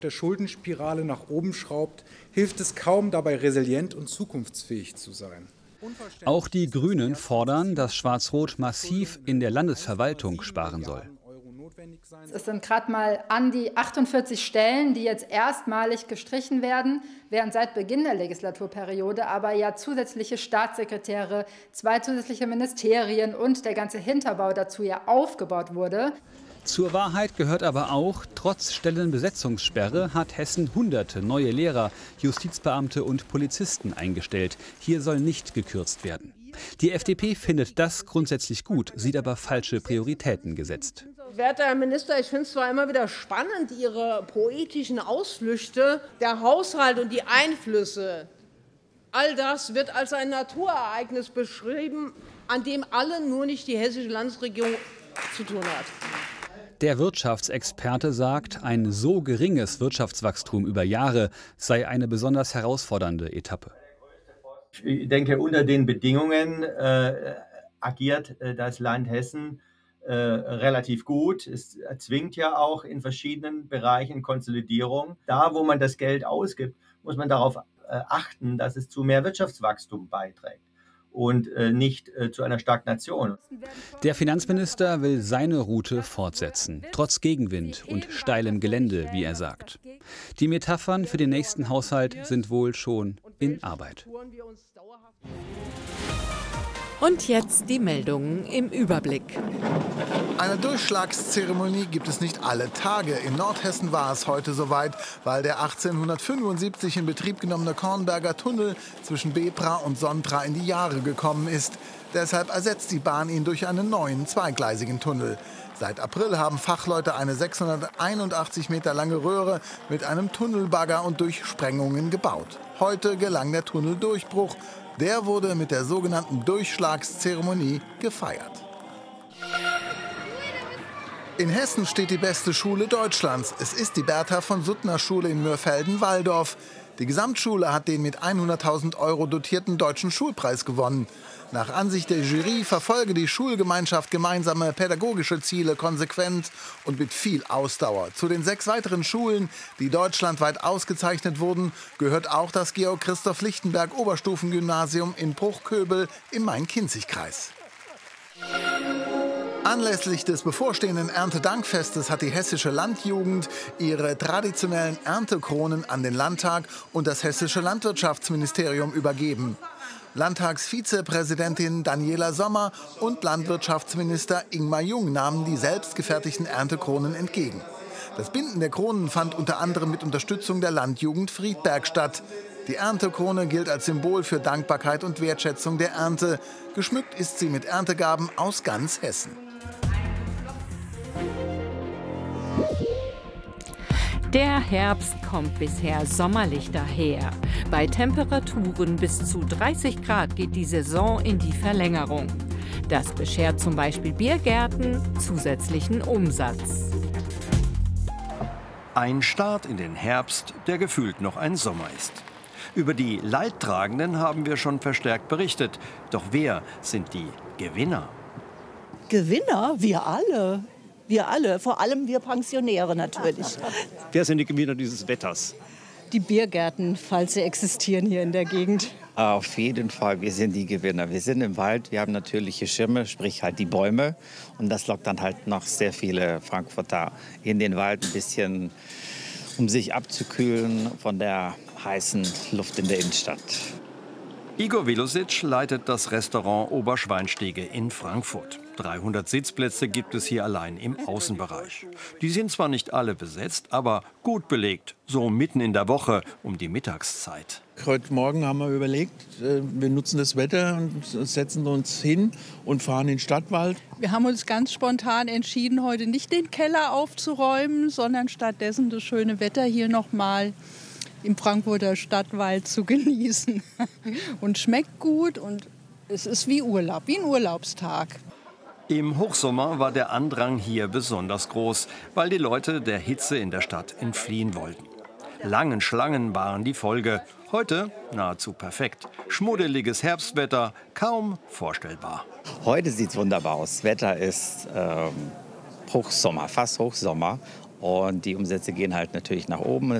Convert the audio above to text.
der Schuldenspirale nach oben schraubt, hilft es kaum, dabei resilient und zukunftsfähig zu sein. Auch die Grünen fordern, dass Schwarz-Rot massiv in der Landesverwaltung sparen soll. Es sind gerade mal an die 48 Stellen, die jetzt erstmalig gestrichen werden, während seit Beginn der Legislaturperiode aber ja zusätzliche Staatssekretäre, 2 zusätzliche Ministerien und der ganze Hinterbau dazu ja aufgebaut wurde. Zur Wahrheit gehört aber auch, trotz Stellenbesetzungssperre hat Hessen Hunderte neue Lehrer, Justizbeamte und Polizisten eingestellt. Hier soll nicht gekürzt werden. Die FDP findet das grundsätzlich gut, sieht aber falsche Prioritäten gesetzt. Werter Herr Minister, ich finde es zwar immer wieder spannend, Ihre poetischen Ausflüchte, der Haushalt und die Einflüsse. All das wird als ein Naturereignis beschrieben, an dem alle, nur nicht die hessische Landesregierung, zu tun hat. Der Wirtschaftsexperte sagt, ein so geringes Wirtschaftswachstum über Jahre sei eine besonders herausfordernde Etappe. Ich denke, unter den Bedingungen agiert das Land Hessen relativ gut. Es erzwingt ja auch in verschiedenen Bereichen Konsolidierung. Da, wo man das Geld ausgibt, muss man darauf achten, dass es zu mehr Wirtschaftswachstum beiträgt und nicht zu einer Stagnation. Der Finanzminister will seine Route fortsetzen, trotz Gegenwind und steilem Gelände, wie er sagt. Die Metaphern für den nächsten Haushalt sind wohl schon in Arbeit. Und jetzt die Meldungen im Überblick. Eine Durchschlagszeremonie gibt es nicht alle Tage. In Nordhessen war es heute soweit, weil der 1875 in Betrieb genommene Kornberger Tunnel zwischen Bebra und Sontra in die Jahre gekommen ist. Deshalb ersetzt die Bahn ihn durch einen neuen zweigleisigen Tunnel. Seit April haben Fachleute eine 681 Meter lange Röhre mit einem Tunnelbagger und Durchsprengungen gebaut. Heute gelang der Tunneldurchbruch. Der wurde mit der sogenannten Durchschlagszeremonie gefeiert. In Hessen steht die beste Schule Deutschlands. Es ist die Bertha von Suttner Schule in Mörfelden-Walldorf. Die Gesamtschule hat den mit 100.000 € dotierten Deutschen Schulpreis gewonnen. Nach Ansicht der Jury verfolge die Schulgemeinschaft gemeinsame pädagogische Ziele konsequent und mit viel Ausdauer. Zu den 6 weiteren Schulen, die deutschlandweit ausgezeichnet wurden, gehört auch das Georg-Christoph-Lichtenberg-Oberstufengymnasium in Bruchköbel im Main-Kinzig-Kreis. Anlässlich des bevorstehenden Erntedankfestes hat die hessische Landjugend ihre traditionellen Erntekronen an den Landtag und das hessische Landwirtschaftsministerium übergeben. Landtagsvizepräsidentin Daniela Sommer und Landwirtschaftsminister Ingmar Jung nahmen die selbstgefertigten Erntekronen entgegen. Das Binden der Kronen fand unter anderem mit Unterstützung der Landjugend Friedberg statt. Die Erntekrone gilt als Symbol für Dankbarkeit und Wertschätzung der Ernte. Geschmückt ist sie mit Erntegaben aus ganz Hessen. Der Herbst kommt bisher sommerlich daher. Bei Temperaturen bis zu 30 Grad geht die Saison in die Verlängerung. Das beschert zum Beispiel Biergärten zusätzlichen Umsatz. Ein Start in den Herbst, der gefühlt noch ein Sommer ist. Über die Leidtragenden haben wir schon verstärkt berichtet. Doch wer sind die Gewinner? Gewinner? Wir alle. Wir alle, vor allem wir Pensionäre natürlich. Wer sind die Gewinner dieses Wetters? Die Biergärten, falls sie existieren hier in der Gegend. Auf jeden Fall, wir sind die Gewinner. Wir sind im Wald, wir haben natürliche Schirme, sprich halt die Bäume. Und das lockt dann halt noch sehr viele Frankfurter in den Wald ein bisschen, um sich abzukühlen von der heißen Luft in der Innenstadt. Igor Velosic leitet das Restaurant Oberschweinstege in Frankfurt. 300 Sitzplätze gibt es hier allein im Außenbereich. Die sind zwar nicht alle besetzt, aber gut belegt, so mitten in der Woche um die Mittagszeit. Heute Morgen haben wir überlegt, wir nutzen das Wetter und setzen uns hin und fahren in den Stadtwald. Wir haben uns ganz spontan entschieden, heute nicht den Keller aufzuräumen, sondern stattdessen das schöne Wetter hier nochmal im Frankfurter Stadtwald zu genießen. Und schmeckt gut und es ist wie Urlaub, wie ein Urlaubstag. Im Hochsommer war der Andrang hier besonders groß, weil die Leute der Hitze in der Stadt entfliehen wollten. Langen Schlangen waren die Folge. Heute nahezu perfekt. Schmuddeliges Herbstwetter, kaum vorstellbar. Heute sieht es wunderbar aus. Das Wetter ist Hochsommer, fast Hochsommer. Und die Umsätze gehen halt natürlich nach oben.